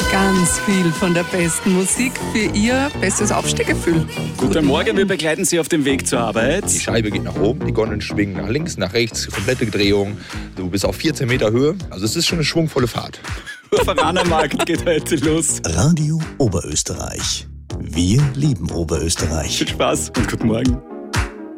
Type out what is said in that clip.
Ganz viel von der besten Musik für Ihr bestes Aufstehgefühl. Guten Morgen, wir begleiten Sie auf dem Weg zur Arbeit. Die Scheibe geht nach oben, die Gondeln schwingen nach links, nach rechts, komplette Drehung. Du bist auf 14 Meter Höhe. Also es ist schon eine schwungvolle Fahrt. Urferanermarkt geht heute los. Radio Oberösterreich. Wir lieben Oberösterreich. Viel Spaß und guten Morgen.